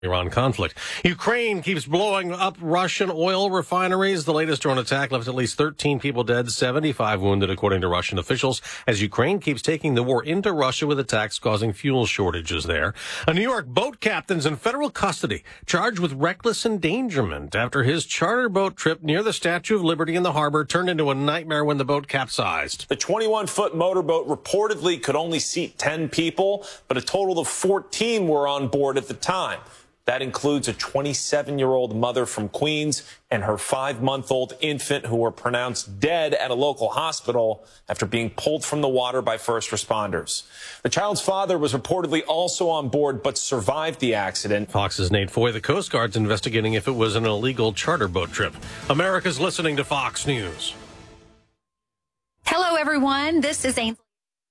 Iran conflict. Ukraine keeps blowing up Russian oil refineries. The latest drone attack left at least 13 people dead, 75 wounded, according to Russian officials, as Ukraine keeps taking the war into Russia with attacks causing fuel shortages there. A New York boat captain's in federal custody, charged with reckless endangerment after his charter boat trip near the Statue of Liberty in the harbor turned into a nightmare when the boat capsized. The 21-foot motorboat reportedly could only seat 10 people, but a total of 14 were on board at the time. That includes a 27-year-old mother from Queens and her 5-month-old infant who were pronounced dead at a local hospital after being pulled from the water by first responders. The child's father was reportedly also on board but survived the accident. Fox's Nate Foy. The Coast Guard's investigating if it was an illegal charter boat trip. America's listening to Fox News. Hello, everyone. This is Ainsley.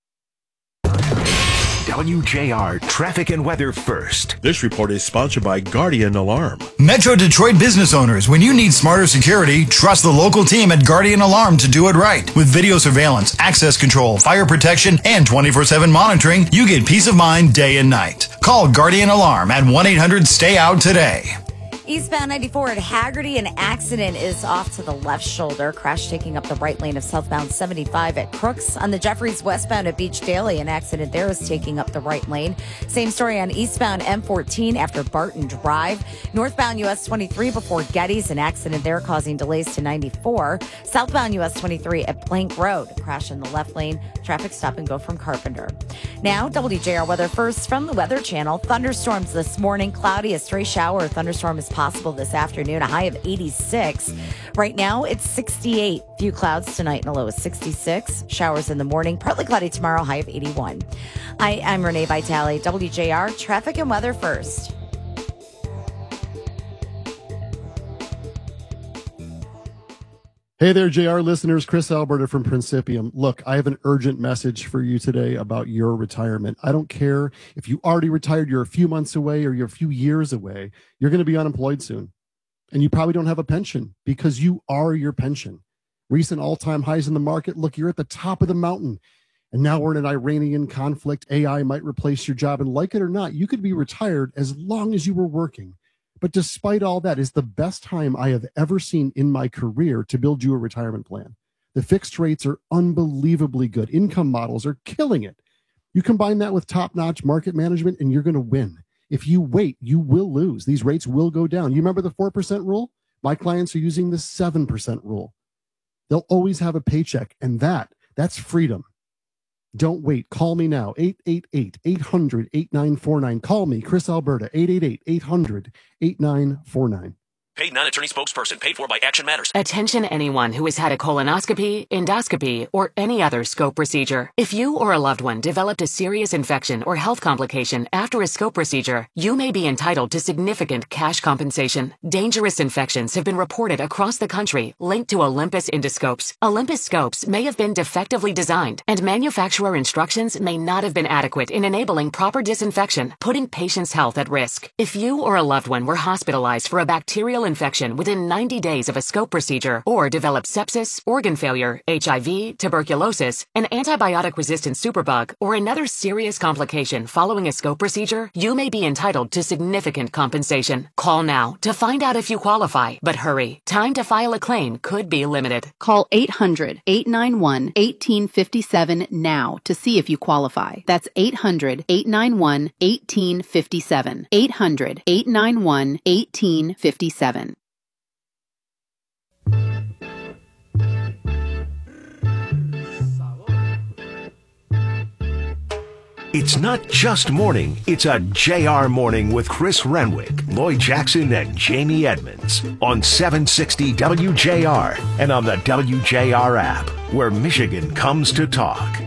WJR Traffic and Weather First. This report is sponsored by Guardian Alarm. Metro Detroit business owners, when you need smarter security, trust the local team at Guardian Alarm to do it right. With video surveillance, access control, fire protection, and 24/7 monitoring, you get peace of mind day and night. Call Guardian Alarm at 1-800-STAY-OUT today. Eastbound 94 at Haggerty, an accident is off to the left shoulder. Crash taking up the right lane of southbound 75 at Crooks. On the Jeffries westbound at Beach Daily, an accident there is taking up the right lane. Same story on eastbound M14 after Barton Drive. Northbound US 23 before Getty's, an accident there causing delays to 94. Southbound US 23 at Plank Road. Crash in the left lane. Traffic stop and go from Carpenter. Now, WJR weather first from the Weather Channel. Thunderstorms this morning. Cloudy, a stray shower or thunderstorm is possible this afternoon, a high of 86. Right now, it's 68. Few clouds tonight and a low of 66. Showers in the morning, partly cloudy tomorrow, high of 81. I'm Renee Vitale, WJR Traffic and Weather First. Hey there, JR listeners. Chris Alberta from Principium. Look, I have an urgent message for you today about your retirement. I don't care if you already retired, you're a few months away, or you're a few years away. You're going to be unemployed soon. And you probably don't have a pension because you are your pension. Recent all-time highs in the market. Look, you're at the top of the mountain. And now we're in an Iranian conflict. AI might replace your job. And like it or not, you could be retired as long as you were working. But despite all that, it's the best time I have ever seen in my career to build you a retirement plan. The fixed rates are unbelievably good. Income models are killing it. You combine that with top-notch market management, and you're going to win. If you wait, you will lose. These rates will go down. You remember the 4% rule? My clients are using the 7% rule. They'll always have a paycheck, and that's freedom. Don't wait. Call me now, 888-800-8949. Call me, Chris Alberta, 888-800-8949. Paid non-attorney spokesperson paid for by Action Matters. Attention anyone who has had a colonoscopy, endoscopy, or any other scope procedure. If you or a loved one developed a serious infection or health complication after a scope procedure, you may be entitled to significant cash compensation. Dangerous infections have been reported across the country linked to Olympus endoscopes. Olympus scopes may have been defectively designed, and manufacturer instructions may not have been adequate in enabling proper disinfection, putting patients' health at risk. If you or a loved one were hospitalized for a bacterial infection within 90 days of a scope procedure or developed sepsis, organ failure, HIV, tuberculosis, an antibiotic-resistant superbug, or another serious complication following a scope procedure, you may be entitled to significant compensation. Call now to find out if you qualify, but hurry. Time to file a claim could be limited. Call 800-891-1857 now to see if you qualify. That's 800-891-1857. 800-891-1857. It's not just morning, it's a JR morning with Chris Renwick, Lloyd Jackson, and Jamie Edmonds on 760 WJR and on the WJR app, where Michigan comes to talk.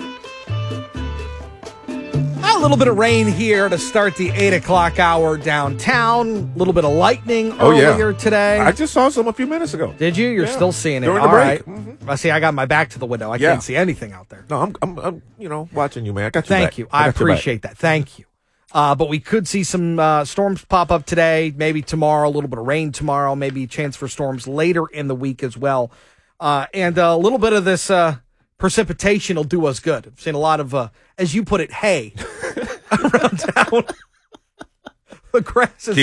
A little bit of rain here to start the 8 o'clock hour downtown. A little bit of lightning earlier today. I just saw some a few minutes ago. Did you? You're still seeing it. During All the break. right. Mm-hmm. I see. I got my back to the window. I can't see anything out there. No, I'm watching you, man. I got you Thank back. you. I appreciate that. Thank you. But we could see some storms pop up today, maybe tomorrow, a little bit of rain tomorrow, maybe a chance for storms later in the week as well. And a little bit of this precipitation will do us good. I've seen a lot of, as you put it, hay around town. The grass is